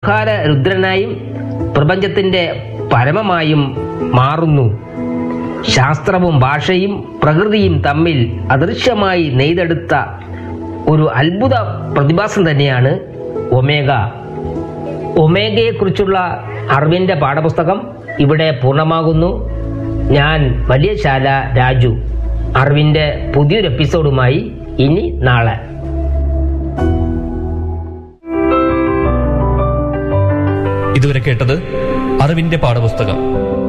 രുദ്രനായും പ്രപഞ്ചത്തിന്റെ പരമമായും മാറുന്നു. ശാസ്ത്രവും ഭാഷയും പ്രകൃതിയും തമ്മിൽ അദൃശ്യമായി നെയ്തെടുത്ത ഒരു അത്ഭുത പ്രതിഭാസം തന്നെയാണ് ഒമേഗ. ഒമേഗയെക്കുറിച്ചുള്ള അറിവിന്റെ പാഠപുസ്തകം ഇവിടെ പൂർണ്ണമാകുന്നു. ഞാൻ വലിയശാല രാജു. അറിവിന്റെ പുതിയൊരു എപ്പിസോഡുമായി ഇനി നാളെ. ഇതുവരെ കേട്ടത് അറിവിന്റെ പാഠപുസ്തകം.